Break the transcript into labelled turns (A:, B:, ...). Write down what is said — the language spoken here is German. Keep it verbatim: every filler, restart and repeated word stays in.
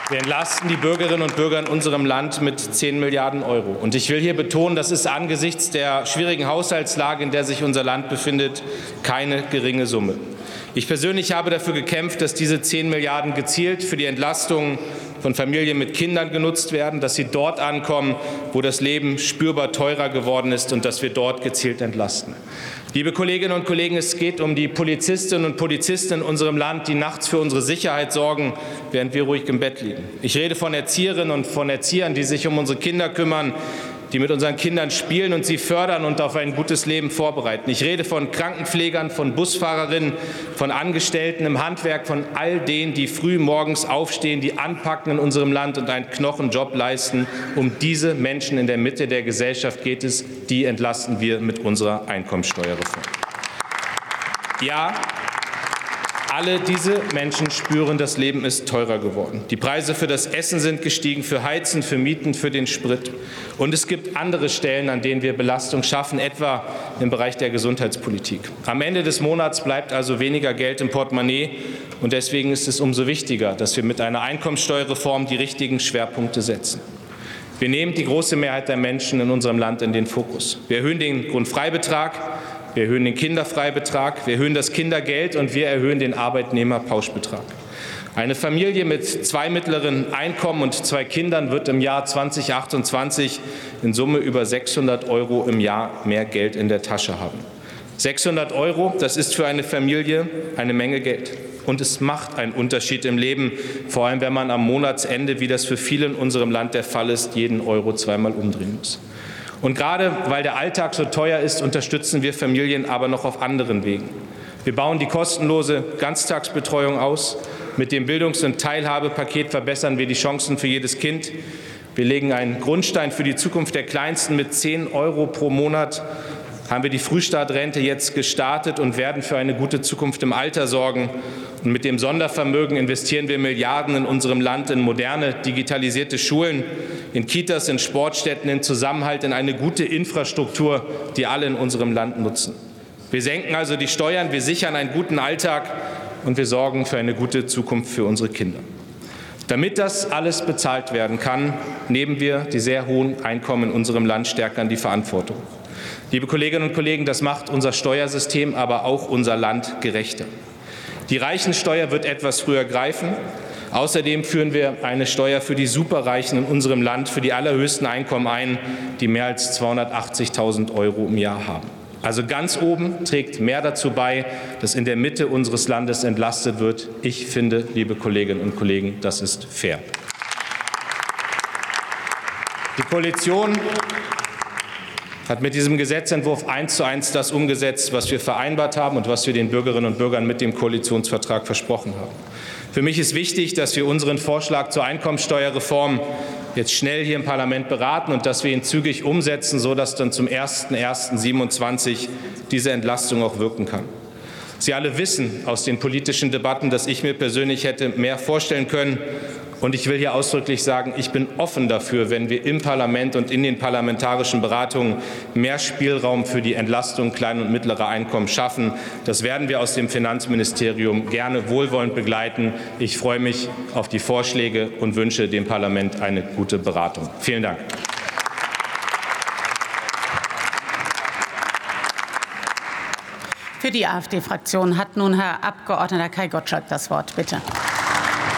A: Wir entlasten die Bürgerinnen und Bürger in unserem Land mit zehn Milliarden Euro. Und ich will hier betonen, das ist angesichts der schwierigen Haushaltslage, in der sich unser Land befindet, keine geringe Summe. Ich persönlich habe dafür gekämpft, dass diese zehn Milliarden gezielt für die Entlastung von Familien mit Kindern genutzt werden, dass sie dort ankommen, wo das Leben spürbar teurer geworden ist und dass wir dort gezielt entlasten. Liebe Kolleginnen und Kollegen, es geht um die Polizistinnen und Polizisten in unserem Land, die nachts für unsere Sicherheit sorgen, während wir ruhig im Bett liegen. Ich rede von Erzieherinnen und von Erziehern, die sich um unsere Kinder kümmern, die mit unseren Kindern spielen und sie fördern und auf ein gutes Leben vorbereiten. Ich rede von Krankenpflegern, von Busfahrerinnen, von Angestellten im Handwerk, von all denen, die früh morgens aufstehen, die anpacken in unserem Land und einen Knochenjob leisten. Um diese Menschen in der Mitte der Gesellschaft geht es. Die entlasten wir mit unserer Einkommensteuerreform. Ja, alle diese Menschen spüren, das Leben ist teurer geworden. Die Preise für das Essen sind gestiegen, für Heizen, für Mieten, für den Sprit. Und es gibt andere Stellen, an denen wir Belastung schaffen, etwa im Bereich der Gesundheitspolitik. Am Ende des Monats bleibt also weniger Geld im Portemonnaie. Und deswegen ist es umso wichtiger, dass wir mit einer Einkommensteuerreform die richtigen Schwerpunkte setzen. Wir nehmen die große Mehrheit der Menschen in unserem Land in den Fokus. Wir erhöhen den Grundfreibetrag. Wir erhöhen den Kinderfreibetrag, wir erhöhen das Kindergeld und wir erhöhen den Arbeitnehmerpauschbetrag. Eine Familie mit zwei mittleren Einkommen und zwei Kindern wird im Jahr zweitausendachtundzwanzig in Summe über sechshundert Euro im Jahr mehr Geld in der Tasche haben. sechshundert Euro, das ist für eine Familie eine Menge Geld. Und es macht einen Unterschied im Leben, vor allem wenn man am Monatsende, wie das für viele in unserem Land der Fall ist, jeden Euro zweimal umdrehen muss. Und gerade weil der Alltag so teuer ist, unterstützen wir Familien aber noch auf anderen Wegen. Wir bauen die kostenlose Ganztagsbetreuung aus. Mit dem Bildungs- und Teilhabepaket verbessern wir die Chancen für jedes Kind. Wir legen einen Grundstein für die Zukunft der Kleinsten. Mit zehn Euro pro Monat haben wir die Frühstartrente jetzt gestartet und werden für eine gute Zukunft im Alter sorgen. Und mit dem Sondervermögen investieren wir Milliarden in unserem Land in moderne, digitalisierte Schulen, in Kitas, in Sportstätten, in Zusammenhalt, in eine gute Infrastruktur, die alle in unserem Land nutzen. Wir senken also die Steuern, wir sichern einen guten Alltag und wir sorgen für eine gute Zukunft für unsere Kinder. Damit das alles bezahlt werden kann, nehmen wir die sehr hohen Einkommen in unserem Land stärker in die Verantwortung. Liebe Kolleginnen und Kollegen, das macht unser Steuersystem, aber auch unser Land gerechter. Die Reichensteuer wird etwas früher greifen. Außerdem führen wir eine Steuer für die Superreichen in unserem Land, für die allerhöchsten Einkommen ein, die mehr als zweihundertachtzigtausend Euro im Jahr haben. Also ganz oben trägt mehr dazu bei, dass in der Mitte unseres Landes entlastet wird. Ich finde, liebe Kolleginnen und Kollegen, das ist fair. Die Koalition hat mit diesem Gesetzentwurf eins zu eins das umgesetzt, was wir vereinbart haben und was wir den Bürgerinnen und Bürgern mit dem Koalitionsvertrag versprochen haben. Für mich ist wichtig, dass wir unseren Vorschlag zur Einkommensteuerreform jetzt schnell hier im Parlament beraten und dass wir ihn zügig umsetzen, sodass dann zum ersten ersten siebenundzwanzig diese Entlastung auch wirken kann. Sie alle wissen aus den politischen Debatten, dass ich mir persönlich hätte mehr vorstellen können. Und ich will hier ausdrücklich sagen, ich bin offen dafür, wenn wir im Parlament und in den parlamentarischen Beratungen mehr Spielraum für die Entlastung kleiner und mittlerer Einkommen schaffen. Das werden wir aus dem Finanzministerium gerne wohlwollend begleiten. Ich freue mich auf die Vorschläge und wünsche dem Parlament eine gute Beratung. Vielen Dank.
B: Für die AfD-Fraktion hat nun Herr Abgeordneter Kai Gottschalk das Wort. Bitte.